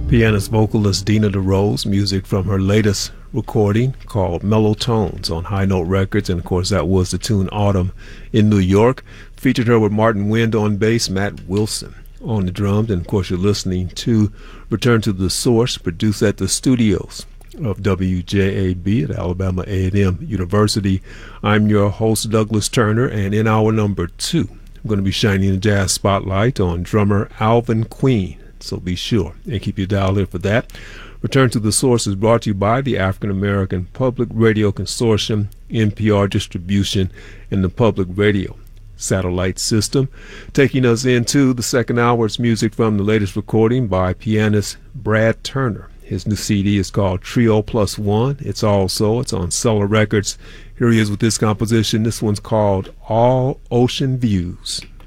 Pianist vocalist Dina DeRose, music from her latest recording called Mellow Tones on High Note Records, and of course that was the tune Autumn in New York. Featured her with Martin Wind on bass, Matt Wilson on the drums, and of course you're listening to Return to the Source, produced at the studios of WJAB at Alabama A&M University. I'm your host, Douglas Turner, and in hour number 2, I'm going to be shining a jazz spotlight on drummer Alvin Queen. So be sure and keep your dial in for that. Return to the Source is brought to you by the African American Public Radio Consortium, NPR Distribution, and the Public Radio Satellite System. Taking us into the second hour, it's music from the latest recording by pianist Brad Turner. His new CD is called Trio Plus One. It's on Cellar Records. Here he is with this composition. This one's called All Ocean Views.